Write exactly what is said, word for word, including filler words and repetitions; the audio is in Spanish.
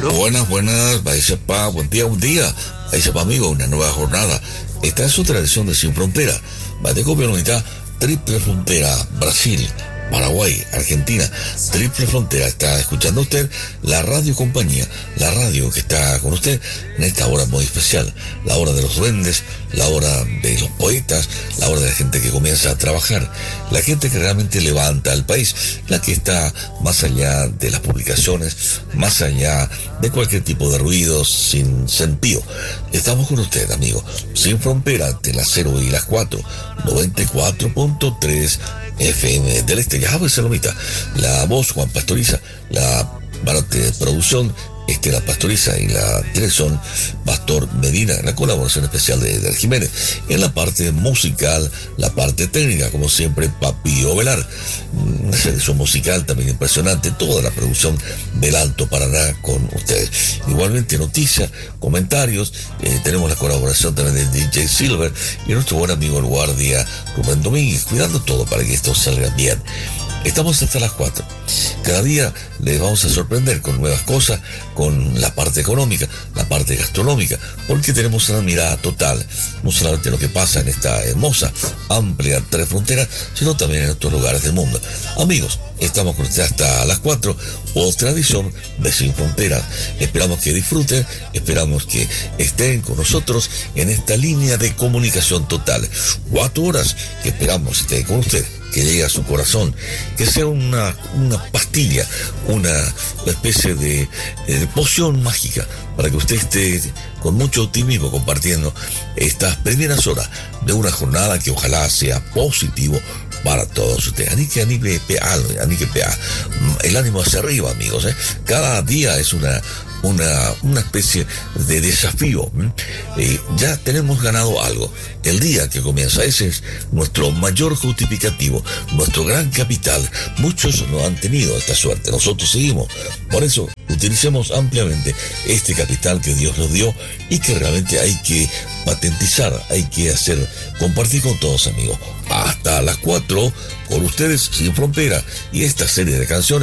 Buenas, buenas, Baisapa, buen día, buen día. Baisapa, amigo, una nueva jornada. Esta es otra edición de Sin Frontera. Batecopia Unidad, Triple Frontera, Brasil, Paraguay, Argentina, Triple Frontera. Está escuchando usted la radio compañía, la radio que está con usted en esta hora muy especial, la hora de los duendes, la hora de los poetas, la hora de la gente que comienza a trabajar, la gente que realmente levanta al país, la que está más allá de las publicaciones, más allá de cualquier tipo de ruidos sin sentido. Estamos con usted, amigo, Sin Frontera, entre las cero y las cuatro, noventa y cuatro punto tres F M del Este. Ya pues, Salomita, la voz Juan Pastoriza, la parte de producción Estela Pastoriza y la dirección Pastor Medina, la colaboración especial de Eder Jiménez. En la parte musical, la parte técnica, como siempre, Papío Velar. Una selección musical también impresionante, toda la producción del Alto Paraná con ustedes. Igualmente noticias, comentarios, eh, tenemos la colaboración también de D J Silver y nuestro buen amigo el guardia Rubén Domínguez, cuidando todo para que esto salga bien. Estamos hasta las cuatro. Cada día les vamos a sorprender con nuevas cosas, con la parte económica, la parte gastronómica, porque tenemos una mirada total, no solamente lo que pasa en esta hermosa, amplia tres fronteras, sino también en otros lugares del mundo. Amigos, estamos con ustedes hasta las cuatro, otra edición de Sin Fronteras. Esperamos que disfruten, esperamos que estén con nosotros en esta línea de comunicación total. Cuatro horas que esperamos estén con ustedes, que llegue a su corazón, que sea una, una pastilla, una especie de, de poción mágica para que usted esté con mucho optimismo compartiendo estas primeras horas de una jornada que ojalá sea positivo para todos ustedes. Anique, anique, pea, anique, pea. El ánimo hacia arriba, amigos, ¿eh? Cada día es una Una, una especie de desafío. Eh, ya tenemos ganado algo. El día que comienza, ese es nuestro mayor justificativo, nuestro gran capital. Muchos no han tenido esta suerte, nosotros seguimos. Por eso, utilicemos ampliamente este capital que Dios nos dio y que realmente hay que patentizar, hay que hacer, compartir con todos, amigos. Hasta las cuatro, con ustedes Sin Frontera y esta serie de canciones